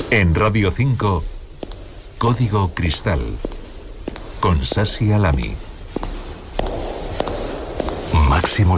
En Radio 5, Código Cristal, con Sasi Alami. Máximo